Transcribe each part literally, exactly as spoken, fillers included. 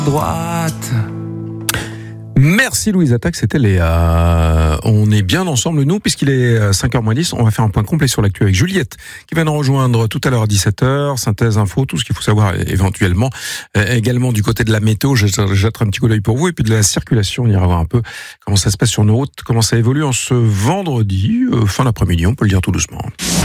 Droite. Merci Louise Attaque, c'était Léa. On est bien ensemble nous puisqu'il est cinq heures moins dix, on va faire un point complet sur l'actu avec Juliette qui va nous rejoindre tout à l'heure à dix-sept heures, synthèse info, tout ce qu'il faut savoir éventuellement. Euh, également du côté de la météo, je jetterai un petit coup d'œil pour vous et puis de la circulation, on ira voir un peu comment ça se passe sur nos routes, comment ça évolue en ce vendredi, euh, fin d'après-midi, on peut le dire tout doucement.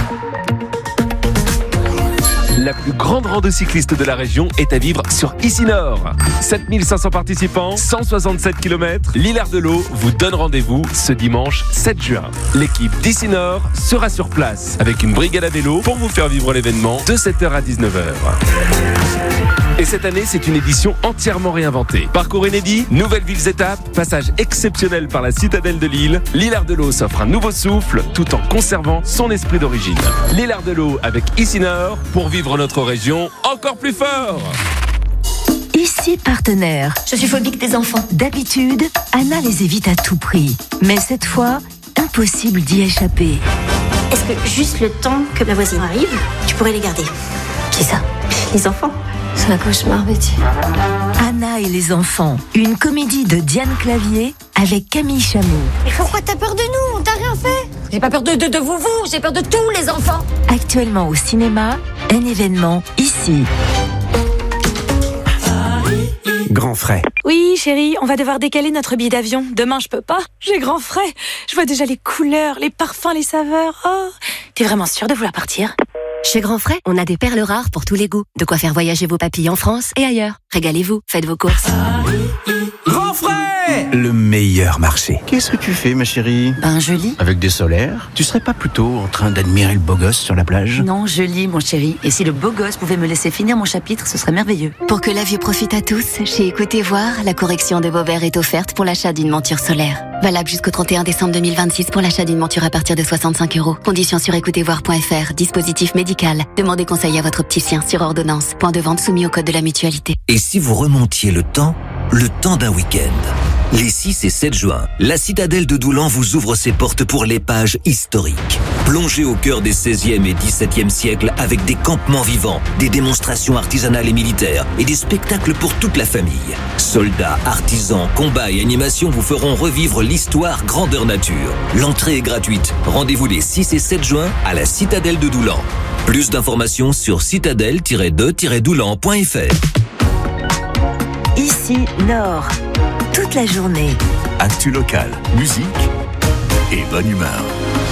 La plus grande rando cycliste de la région est à vivre sur Ici-Nord. sept mille cinq cents participants, cent soixante-sept kilomètres. L'Hilaire de l'Eau vous donne rendez-vous ce dimanche sept juin. L'équipe d'Ici-Nord sera sur place avec une brigade à vélo pour vous faire vivre l'événement de sept heures à dix-neuf heures. Et cette année, c'est une édition entièrement réinventée. Parcours inédit, nouvelles villes étapes, passage exceptionnel par la citadelle de Lille. L'Hilaire de l'Eau s'offre un nouveau souffle tout en conservant son esprit d'origine. L'Hilaire de l'Eau avec Ici-Nord pour vivre notre région encore plus fort. Ici partenaire. Je suis phobique des enfants. D'habitude, Anna les évite à tout prix. Mais cette fois, impossible d'y échapper. Est-ce que juste le temps que la voisine arrive, tu pourrais les garder? Qui ça? Les enfants. C'est un cauchemar, Betty. Anna et les enfants, une comédie de Diane Clavier avec Camille Chamou. Mais pourquoi t'as peur de nous? On t'a rien fait. J'ai pas peur de, de, de vous, vous, j'ai peur de tous les enfants. Actuellement au cinéma, un événement ici. Grand frais. Oui, chérie, on va devoir décaler notre billet d'avion. Demain, je peux pas. J'ai grand frais. Je vois déjà les couleurs, les parfums, les saveurs. Oh, t'es vraiment sûre de vouloir partir? Chez Grand Frais, on a des perles rares pour tous les goûts. De quoi faire voyager vos papilles en France et ailleurs. Régalez-vous, faites vos courses. Grand frais, le meilleur marché. Qu'est-ce que tu fais, ma chérie? Ben, je lis. Avec des solaires? Tu serais pas plutôt en train d'admirer le beau gosse sur la plage? Non, je lis, mon chéri. Et si le beau gosse pouvait me laisser finir mon chapitre, ce serait merveilleux. Pour que la vue profite à tous, chez Écoutez Voir, la correction de vos verres est offerte pour l'achat d'une monture solaire. Valable jusqu'au trente et un décembre deux mille vingt-six pour l'achat d'une monture à partir de soixante-cinq euros. Conditions sur écoutez voir point f r. Dispositif médical. Demandez conseil à votre opticien sur ordonnance. Point de vente soumis au code de la mutualité. Et si vous remontiez le temps, le temps d'un week-end? Les six et sept juin, la citadelle de Doulan vous ouvre ses portes pour l'épage historique. Plongez au cœur des seizième et dix-septième siècles avec des campements vivants, des démonstrations artisanales et militaires et des spectacles pour toute la famille. Soldats, artisans, combats et animations vous feront revivre l'histoire grandeur nature. L'entrée est gratuite. Rendez-vous les six et sept juin à la citadelle de Doulan. Plus d'informations sur citadelle tiret de tiret doulan point f r. Ici, Nord. Toute la journée. Actu locale, musique et bonne humeur.